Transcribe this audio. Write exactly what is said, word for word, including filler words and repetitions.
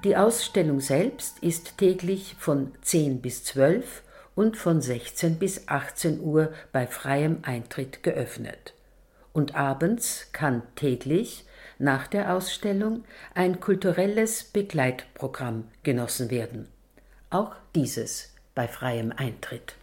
Die Ausstellung selbst ist täglich von zehn bis zwölf und von sechzehn bis achtzehn Uhr bei freiem Eintritt geöffnet. Und abends kann täglich nach der Ausstellung ein kulturelles Begleitprogramm genossen werden. Auch dieses bei freiem Eintritt.